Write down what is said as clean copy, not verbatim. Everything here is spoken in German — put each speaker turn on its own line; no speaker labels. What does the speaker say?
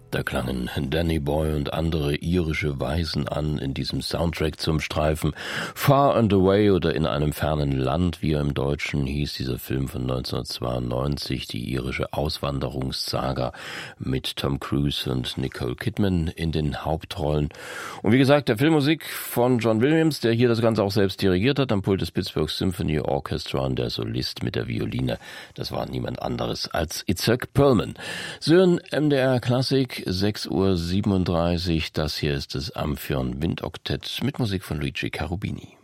Da klangen Danny Boy und andere irische Weisen an in diesem Soundtrack zum Streifen Far and Away oder In einem fernen Land, wie er im Deutschen hieß, dieser Film von 1992, die irische Auswanderungssaga mit Tom Cruise und Nicole Kidman in den Hauptrollen. Und wie gesagt, der Filmmusik von John Williams, der hier das Ganze auch selbst dirigiert hat, am Pult des Pittsburgh Symphony Orchestra, und der Solist mit der Violine, das war niemand anderes als Itzhak Perlman. Sören, MDR Klassik, 6:37 Uhr, das hier ist das Amphion Windoktett mit Musik von Luigi Cherubini.